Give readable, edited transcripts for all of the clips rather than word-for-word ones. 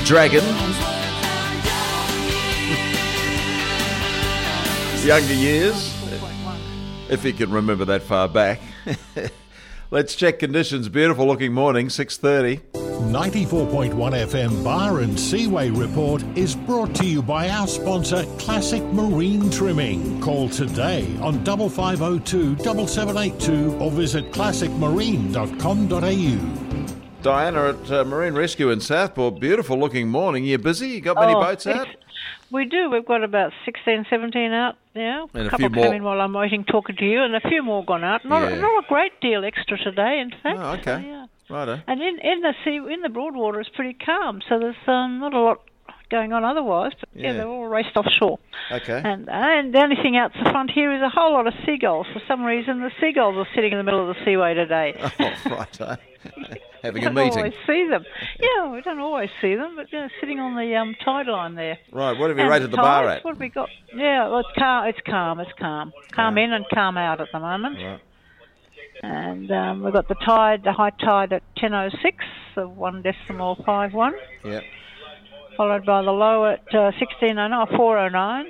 Dragon. Younger years, if you can remember that far back. Let's check conditions. Beautiful looking morning, 6:30. 94.1 FM Bar and Seaway Report is brought to you by our sponsor Classic Marine Trimming. Call today on 5502 7782 or visit classicmarine.com.au. Diana at Marine Rescue in Southport. Beautiful looking morning. You busy? You got many boats out? We do. We've got about 16, 17 out now. And a couple came in while I'm waiting, talking to you, and a few more gone out. Not a great deal extra today, in fact. Oh, okay. So, yeah. Righto. And in the sea, in the Broadwater, it's pretty calm, so there's not a lot going on otherwise. But they're all raced offshore. Okay. And the only thing out the front here is a whole lot of seagulls. For some reason, the seagulls are sitting in the middle of the seaway today. Oh, righto. Having a meeting. We don't always see them. Yeah, we don't always see them, but sitting on the tide line there. Right, what have you rated the bar at? What have we got? Yeah, well, it's calm. Calm in and calm out at the moment. Right. And we've got the high tide at 10:06, so 1.51. Yep. Followed by the low at 4:09,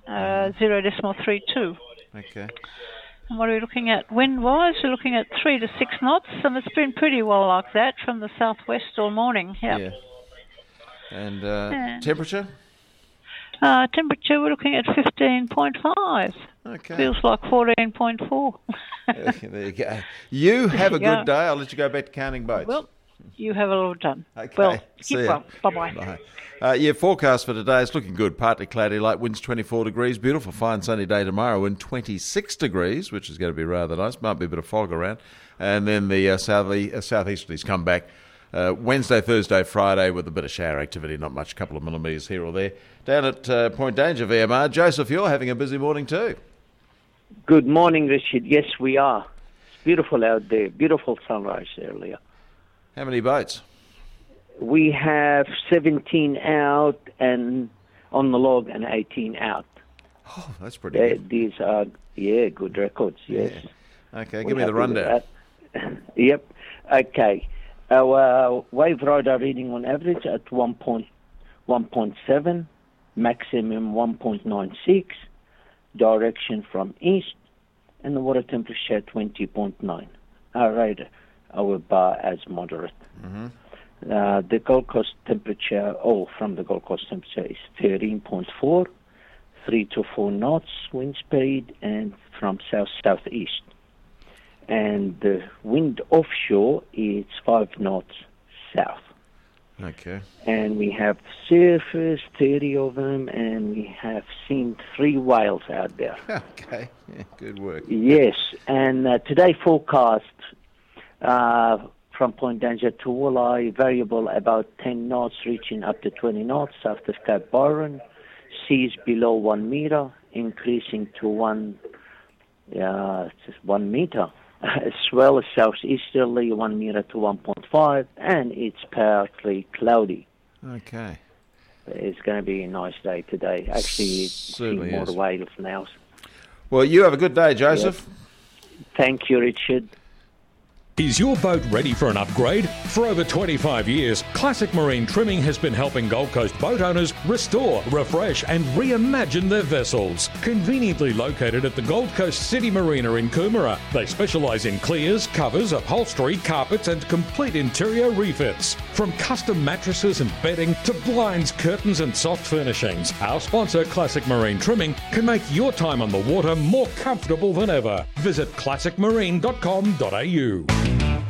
0.32. Okay. And what are we looking at? Wind-wise, we're looking at 3 to 6 knots, and it's been pretty well like that from the southwest all morning. Yep. Yeah. And temperature? Temperature, we're looking at 15.5. Okay. Feels like 14.4. There you go. You have a good day. I'll let you go back to counting boats. Well, you have a little done. Okay. Well, See keep ya. well. Bye-bye. Bye. Forecast for today is looking good. Partly cloudy, light winds 24 degrees. Beautiful, fine sunny day tomorrow and 26 degrees, which is going to be rather nice. Might be a bit of fog around. And then the southeasterlies come back Wednesday, Thursday, Friday with a bit of shower activity. Not much, a couple of millimetres here or there. Down at Point Danger, VMR. Joseph, you're having a busy morning too. Good morning, Richard. Yes, we are. It's beautiful out there. Beautiful sunrise earlier. How many boats? We have 17 out and on the log and 18 out. Oh, that's pretty good. These are, good records, yes. Yeah. Okay, give me the rundown. Yep. Okay. Our wave radar reading on average at 1.7, maximum 1.96, direction from east, and the water temperature at 20.9. Our bar as moderate. Mm-hmm. The Gold Coast temperature, from the Gold Coast temperature is 13.4, 3 to 4 knots wind speed, and from south-southeast. And the wind offshore is 5 knots south. Okay. And we have surfers, 30 of them, and we have seen 3 whales out there. Okay, good work. Yes, and today forecast from Point Danger to Woolleye, variable about 10 knots, reaching up to 20 knots south of Cape Byron. Seas below 1 meter, increasing to 1 meter. As well as southeasterly, 1 meter to 1.5, and it's partly cloudy. Okay. It's going to be a nice day today. Actually, Certainly more whales now. Well, you have a good day, Joseph. Yes. Thank you, Richard. Is your boat ready for an upgrade? For over 25 years, Classic Marine Trimming has been helping Gold Coast boat owners restore, refresh and reimagine their vessels. Conveniently located at the Gold Coast City Marina in Coomera, they specialise in clears, covers, upholstery, carpets and complete interior refits. From custom mattresses and bedding to blinds, curtains and soft furnishings, our sponsor Classic Marine Trimming can make your time on the water more comfortable than ever. Visit classicmarine.com.au.